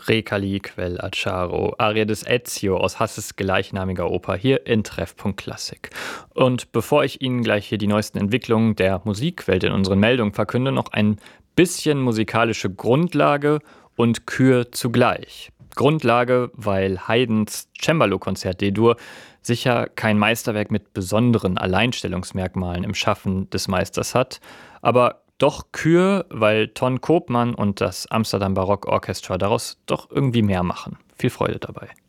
Recali quel Acciaro, Aria des Ezio aus Hasses gleichnamiger Oper hier in Treffpunkt Klassik. Und bevor ich Ihnen gleich hier die neuesten Entwicklungen der Musikwelt in unseren Meldungen verkünde, noch ein bisschen musikalische Grundlage und Kür zugleich. Grundlage, weil Haydns Cembalo-Konzert D-Dur sicher kein Meisterwerk mit besonderen Alleinstellungsmerkmalen im Schaffen des Meisters hat, aber doch Kür, weil Ton Koopman und das Amsterdam Barock Orchestra daraus doch irgendwie mehr machen. Viel Freude dabei.